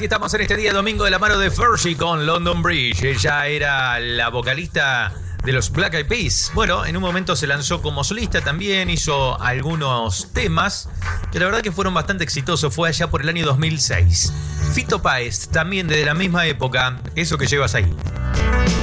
Aquí estamos en este día domingo de la mano de Fergie con London Bridge. Ella era la vocalista de los Black Eyed Peas. Bueno, en un momento se lanzó como solista también, hizo algunos temas que la verdad que fueron bastante exitosos. Fue allá por el año 2006. Fito Páez, también desde la misma época. Eso que llevas ahí.